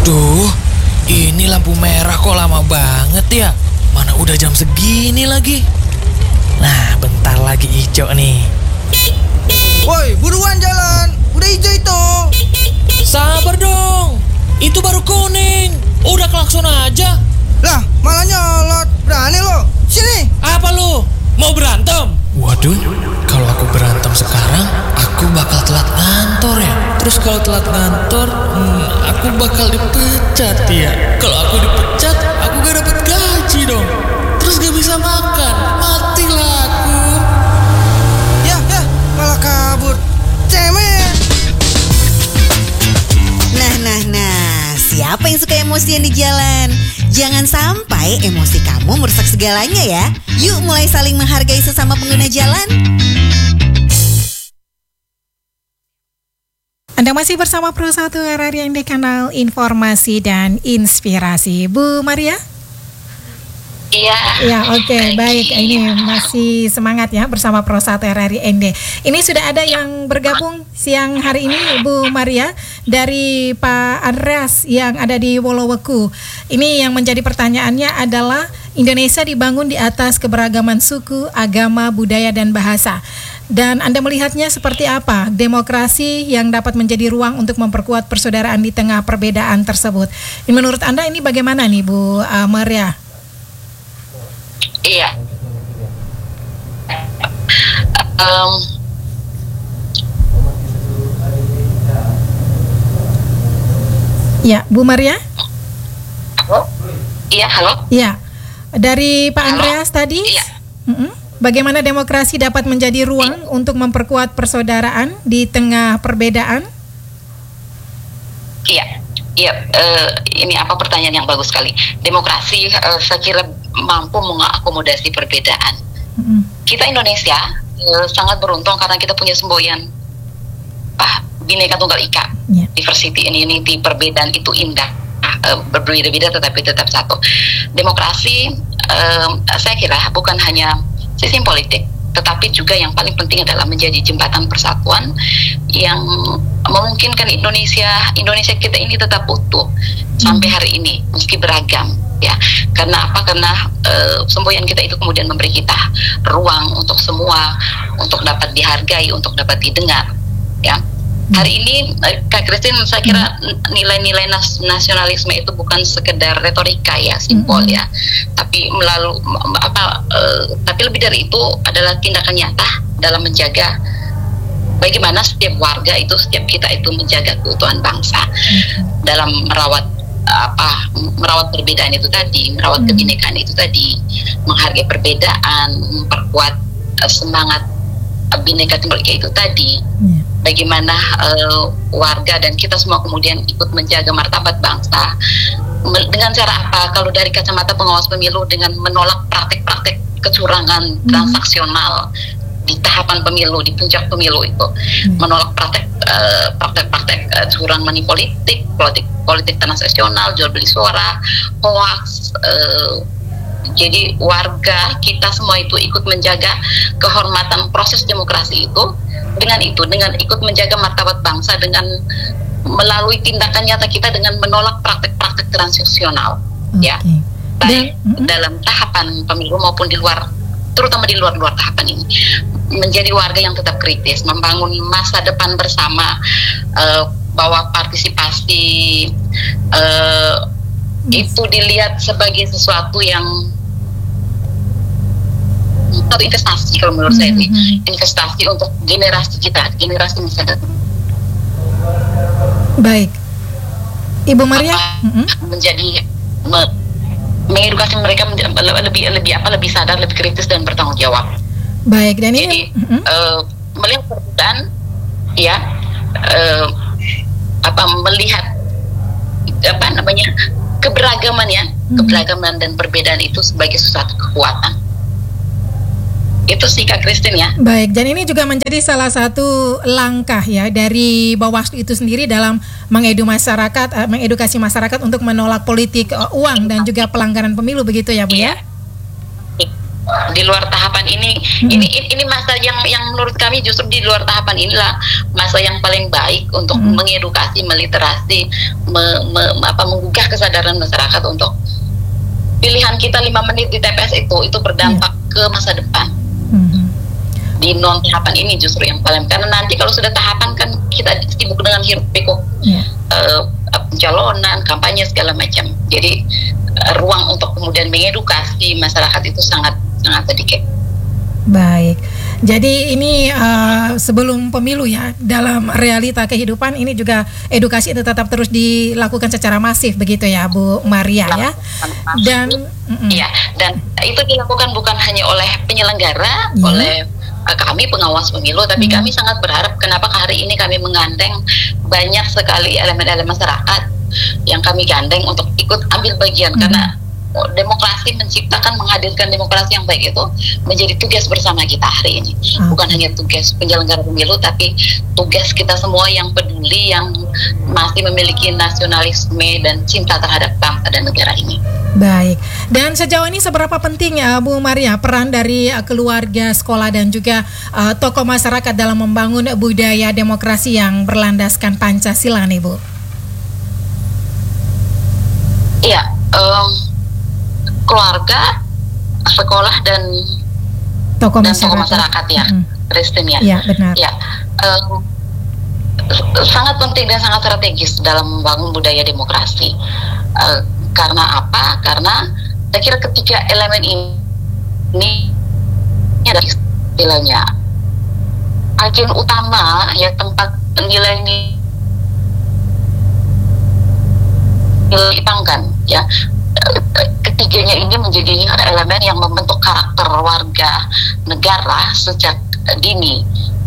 Duh, ini lampu merah kok lama banget ya? Mana udah jam segini lagi? Nah, bentar lagi hijau nih. Woi, buruan jalan. Udah hijau itu. Sabar dong. Itu baru kuning. Udah klakson aja. Lah, malah nyolot. Berani lo. Sini. Apa lu? Mau berantem? Waduh, kalau aku berantem sekarang, aku bakal telat kantor ya. Terus kalau telat kantor, aku bakal dipecat ya. Kalau aku dipecat, aku gak dapet gaji dong. Terus gak bisa makan, matilah aku. Ya, malah kabur. Cemen. Nah, siapa yang suka emosian di jalan? Jangan sampai emosi kamu merusak segalanya ya. Yuk mulai saling menghargai sesama pengguna jalan. Anda masih bersama Pro 1 RRI di kanal Informasi dan Inspirasi. Bu Maria? Iya. Ya, oke, baik. Ini masih semangat ya bersama Pro 1 RRI ND. Ini sudah ada yang bergabung siang hari ini, Bu Maria, dari Pak Andreas yang ada di Woloweku. Ini yang menjadi pertanyaannya adalah Indonesia dibangun di atas keberagaman suku, agama, budaya, dan bahasa. Dan Anda melihatnya seperti apa? Demokrasi yang dapat menjadi ruang untuk memperkuat persaudaraan di tengah perbedaan tersebut. Menurut Anda ini bagaimana nih, Bu Maria? Iya. Ya, Bu Maria? Halo? Iya, halo? Ya, dari Pak Andreas tadi, Iya. Bagaimana demokrasi dapat menjadi ruang untuk memperkuat persaudaraan di tengah perbedaan? Iya. Ini pertanyaan yang bagus sekali. Demokrasi saya kira mampu mengakomodasi perbedaan. Kita Indonesia sangat beruntung karena kita punya semboyan Bhinneka Tunggal Ika. Diversity in unity, perbedaan itu indah. Berbeda-beda tetapi tetap satu. Demokrasi saya kira bukan hanya sistem politik, tetapi juga yang paling penting adalah menjadi jembatan persatuan yang memungkinkan Indonesia kita ini tetap utuh sampai hari ini meski beragam ya. Karena apa? Karena semboyan kita itu kemudian memberi kita ruang untuk semua, untuk dapat dihargai, untuk dapat didengar ya. Hari ini Kak Christine, saya kira nilai-nilai nasionalisme itu bukan sekedar retorika ya, simbol ya, tapi tapi lebih dari itu adalah tindakan nyata dalam menjaga bagaimana setiap warga itu, setiap kita itu menjaga keutuhan bangsa dalam merawat perbedaan itu tadi, merawat kebinekaan itu tadi, menghargai perbedaan, memperkuat semangat Bhinneka Tunggal Ika itu tadi. Bagaimana warga dan kita semua kemudian ikut menjaga martabat bangsa dengan cara apa? Kalau dari kacamata pengawas pemilu, dengan menolak praktek-praktek kecurangan transaksional di tahapan pemilu, di puncak pemilu itu, menolak praktek-praktek curang money politik transaksional, jual beli suara, hoax. Jadi warga kita semua itu ikut menjaga kehormatan proses demokrasi itu, dengan ikut menjaga martabat bangsa dengan melalui tindakan nyata kita dengan menolak praktek-praktek transaksional ya, baik dalam tahapan pemilu maupun di luar, terutama di luar tahapan ini, menjadi warga yang tetap kritis, membangun masa depan bersama, bahwa partisipasi itu dilihat sebagai sesuatu yang satu investasi kalau menurut saya ini, investasi untuk generasi kita, generasi masa depan. Baik, Ibu Maria, mengedukasi mereka lebih sadar, lebih kritis dan bertanggung jawab. Baik, dan jadi melihat perbedaan, ya, melihat keberagaman ya, keberagaman dan perbedaan itu sebagai sesuatu kekuatan. Itu sih Kak Christine ya. Baik, dan ini juga menjadi salah satu langkah ya dari Bawaslu itu sendiri dalam mengedukasi masyarakat untuk menolak politik uang dan juga pelanggaran pemilu, begitu ya Bu ya? di luar tahapan ini, ini masa yang menurut kami justru di luar tahapan inilah masa yang paling baik untuk mengedukasi, meliterasi, menggugah kesadaran masyarakat untuk pilihan kita 5 menit di TPS itu berdampak ke masa depan. Di non tahapan ini justru yang paling, karena nanti kalau sudah tahapan kan kita sibuk dengan hiruk pikuk pencalonan, kampanye segala macam. Jadi ruang untuk kemudian mengedukasi masyarakat itu sangat sedikit. Baik, jadi ini sebelum pemilu ya, dalam realita kehidupan ini juga edukasi itu tetap terus dilakukan secara masif begitu ya Bu Maria ya. Dan dan itu dilakukan bukan hanya oleh penyelenggara, oleh kami pengawas pemilu, tapi kami sangat berharap kenapa hari ini kami menggandeng banyak sekali elemen-elemen masyarakat yang kami gandeng untuk ikut ambil bagian, karena demokrasi, menciptakan, menghadirkan demokrasi yang baik itu menjadi tugas bersama kita hari ini. Bukan hanya tugas penyelenggara pemilu, tapi tugas kita semua yang peduli, yang masih memiliki nasionalisme dan cinta terhadap bangsa dan negara ini. Baik, dan sejauh ini seberapa penting ya Bu Maria peran dari keluarga, sekolah dan juga tokoh masyarakat dalam membangun budaya demokrasi yang berlandaskan Pancasila nih Bu? Iya, keluarga, sekolah dan tokoh masyarakat ya, Kristen ya. Iya benar. Ya, sangat penting dan sangat strategis dalam membangun budaya demokrasi. Karena apa? Karena saya kira ketiga elemen ini ada istilahnya agen utama ya, tempat nilai dipangkan ya. Ketiganya ini menjadi elemen yang membentuk karakter warga negara sejak dini.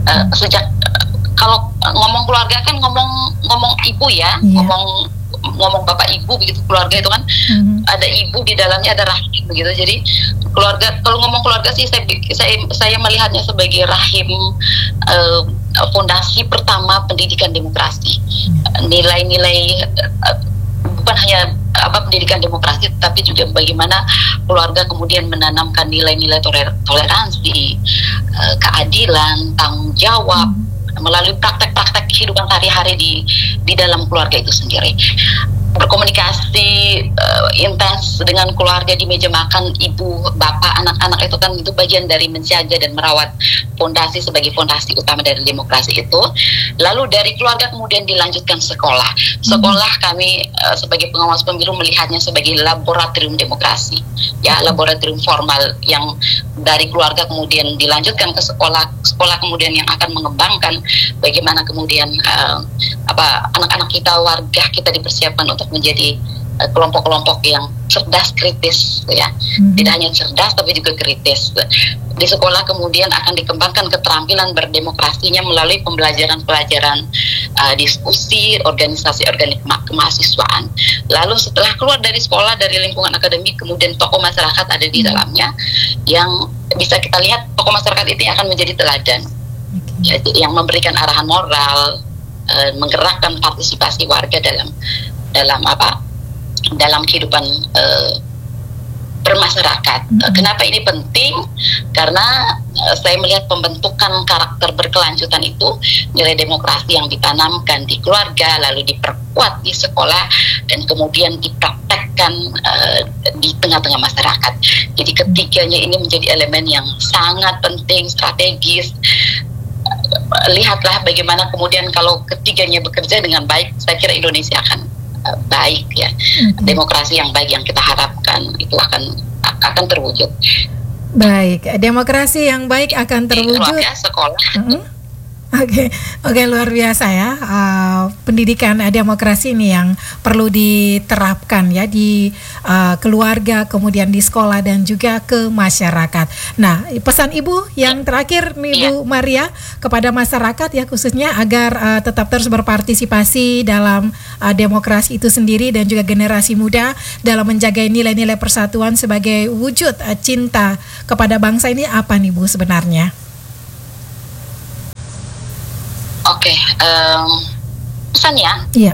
Kalau ngomong keluarga kan ngomong ibu ya, ngomong bapak ibu begitu. Keluarga itu kan ada ibu di dalamnya, ada rahim begitu. Jadi keluarga, kalau ngomong keluarga sih saya melihatnya sebagai rahim, fondasi pertama pendidikan demokrasi. Nilai-nilai bukan hanya pendidikan demokrasi, tapi juga bagaimana keluarga kemudian menanamkan nilai-nilai toleransi, keadilan, tanggung jawab melalui praktek-praktek kehidupan sehari-hari di dalam keluarga itu sendiri. Berkomunikasi intens dengan keluarga di meja makan, ibu, bapak, anak-anak itu kan itu bagian dari menjaga dan merawat fondasi sebagai fondasi utama dari demokrasi itu. Lalu dari keluarga kemudian dilanjutkan sekolah. Sekolah kami sebagai pengawas pemilu melihatnya sebagai laboratorium demokrasi, ya, laboratorium formal yang dari keluarga kemudian dilanjutkan ke sekolah. Sekolah kemudian yang akan mengembangkan bagaimana kemudian anak-anak kita, warga kita dipersiapkan untuk menjadi kelompok-kelompok yang cerdas, kritis ya. Tidak hanya cerdas tapi juga kritis. Di sekolah kemudian akan dikembangkan keterampilan berdemokrasinya melalui pembelajaran-pelajaran diskusi, organisasi kemahasiswaan. Lalu setelah keluar dari sekolah, dari lingkungan akademik, kemudian tokoh masyarakat ada di dalamnya yang bisa kita lihat tokoh masyarakat itu yang akan menjadi teladan, yang memberikan arahan moral, menggerakkan partisipasi warga dalam kehidupan bermasyarakat. Kenapa ini penting? Karena saya melihat pembentukan karakter berkelanjutan itu nilai demokrasi yang ditanamkan di keluarga, lalu diperkuat di sekolah, dan kemudian dipraktekkan di tengah-tengah masyarakat. Jadi ketiganya ini menjadi elemen yang sangat penting, strategis. Lihatlah bagaimana kemudian kalau ketiganya bekerja dengan baik, saya kira Indonesia akan baik ya. Demokrasi yang baik yang kita harapkan itu akan terwujud. Baik, demokrasi yang baik akan terwujud. Keluarga, sekolah. Oke, luar biasa ya. Pendidikan demokrasi ini yang perlu diterapkan ya di keluarga, kemudian di sekolah dan juga ke masyarakat. Nah, pesan Ibu yang terakhir nih Bu Maria kepada masyarakat ya khususnya agar tetap terus berpartisipasi dalam demokrasi itu sendiri dan juga generasi muda dalam menjaga nilai-nilai persatuan sebagai wujud cinta kepada bangsa ini apa nih Bu sebenarnya? Oke, pesannya, iya,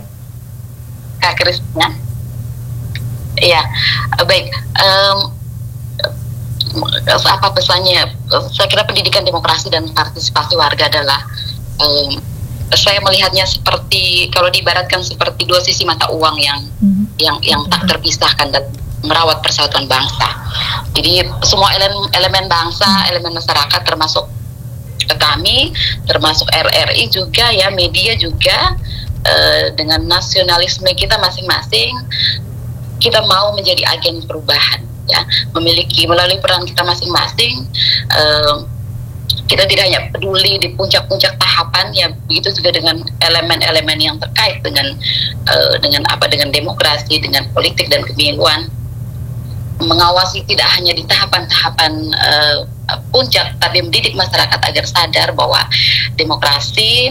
Kak Kristina, iya, baik. apa pesannya? Saya kira pendidikan demokrasi dan partisipasi warga adalah saya melihatnya seperti, kalau diibaratkan seperti dua sisi mata uang yang tak terpisahkan dan merawat persatuan bangsa. Jadi semua elemen bangsa, elemen masyarakat, termasuk kami, termasuk RRI juga ya, media juga, dengan nasionalisme kita masing-masing, kita mau menjadi agen perubahan ya, memiliki melalui peran kita masing-masing. Kita tidak hanya peduli di puncak-puncak tahapan ya, begitu juga dengan elemen-elemen yang terkait dengan demokrasi, dengan politik dan kepemiluan, mengawasi tidak hanya di tahapan-tahapan puncak, tapi mendidik masyarakat agar sadar bahwa demokrasi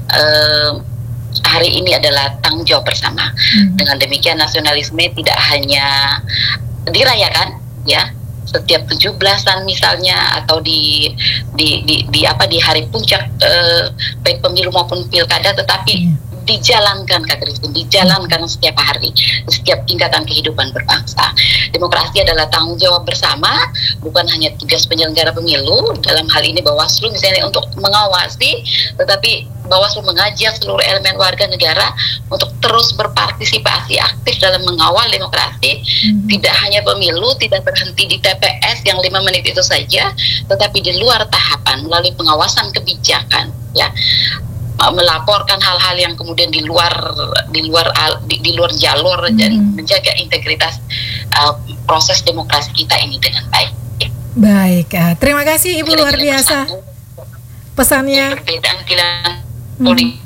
hari ini adalah tanggung jawab bersama. Dengan demikian nasionalisme tidak hanya dirayakan ya setiap 17-an misalnya, atau di hari puncak baik pemilu maupun pilkada, tetapi dijalankan, Kak Christine, dijalankan setiap hari, setiap tingkatan kehidupan berbangsa. Demokrasi adalah tanggung jawab bersama, bukan hanya tugas penyelenggara pemilu, dalam hal ini Bawaslu misalnya untuk mengawasi, tetapi Bawaslu mengajak seluruh elemen warga negara untuk terus berpartisipasi aktif dalam mengawal demokrasi. Tidak hanya pemilu, tidak berhenti di TPS yang 5 menit itu saja, tetapi di luar tahapan melalui pengawasan kebijakan ya, melaporkan hal-hal yang kemudian di luar jalur dan menjaga integritas proses demokrasi kita ini dengan baik. Baik, terima kasih Ibu, luar biasa pesannya. Perbedaan pilihan politik.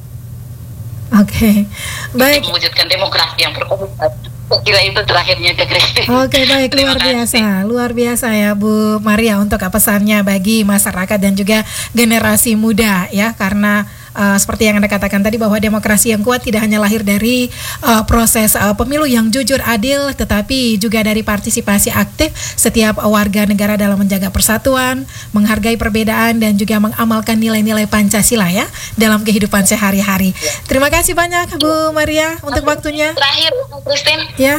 Oke, baik. Mewujudkan demokrasi yang berkualitas. Kira itu terakhirnya ke Christine. Oke, baik, luar biasa ya Bu Maria untuk pesannya bagi masyarakat dan juga generasi muda ya, karena seperti yang Anda katakan tadi bahwa demokrasi yang kuat tidak hanya lahir dari proses pemilu yang jujur adil, tetapi juga dari partisipasi aktif setiap warga negara dalam menjaga persatuan, menghargai perbedaan dan juga mengamalkan nilai-nilai Pancasila ya dalam kehidupan sehari-hari. Terima kasih banyak Bu Maria untuk waktunya. Terakhir, Christine. Ya.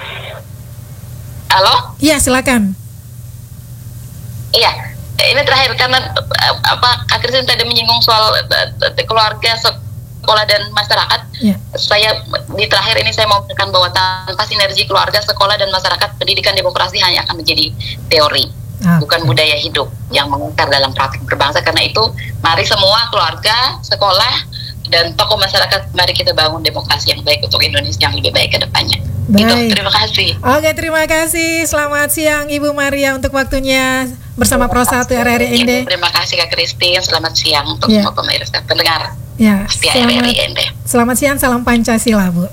Halo? Iya, silakan. Iya, ini terakhir karena Kak Christine tadi menyinggung soal keluarga, sekolah dan masyarakat. Saya di terakhir ini saya mau menekan bahwa tanpa sinergi keluarga, sekolah dan masyarakat, pendidikan demokrasi hanya akan menjadi teori, bukan budaya hidup yang mengakar dalam praktik berbangsa. Karena itu, mari semua keluarga, sekolah, dan tokoh masyarakat, mari kita bangun demokrasi yang baik untuk Indonesia yang lebih baik ke depannya. Gitu, terima kasih. Oke, terima kasih. Selamat siang Ibu Maria untuk waktunya bersama Pro 1 RRI ND. Terima kasih Kak Christine. Selamat siang untuk semua pemirsa pendengar. Ya, RRI ND. Selamat siang, salam Pancasila, Bu.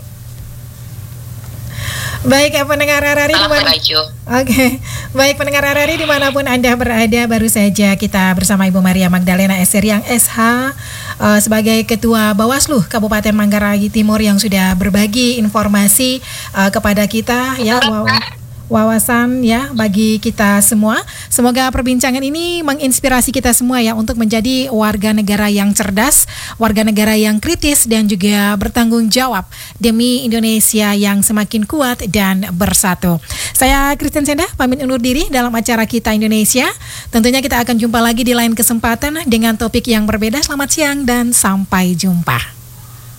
Baik, pendengar RRI pendengar RRI dimanapun Anda berada, baru saja kita bersama Ibu Maria Magdalena Esseriang SH sebagai Ketua Bawaslu Kabupaten Manggarai Timur yang sudah berbagi informasi kepada kita ya, wawasan ya bagi kita semua. Semoga perbincangan ini menginspirasi kita semua ya untuk menjadi warga negara yang cerdas, warga negara yang kritis dan juga bertanggung jawab demi Indonesia yang semakin kuat dan bersatu. Saya Christine Senda pamit undur diri dalam acara Kita Indonesia. Tentunya kita akan jumpa lagi di lain kesempatan dengan topik yang berbeda. Selamat siang dan sampai jumpa.